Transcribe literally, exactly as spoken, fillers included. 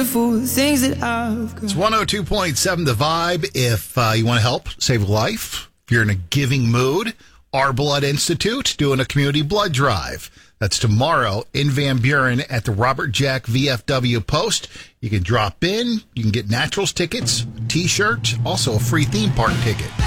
for the things that I've got. It's one oh two point seven The Vibe. If uh, you want to help save a life, if you're in a giving mood, Our Blood Institute doing a community blood drive. That's tomorrow in Van Buren at the Robert Jack V F W Post. You can drop in. You can get Naturals tickets, T-shirts, also a free theme park ticket.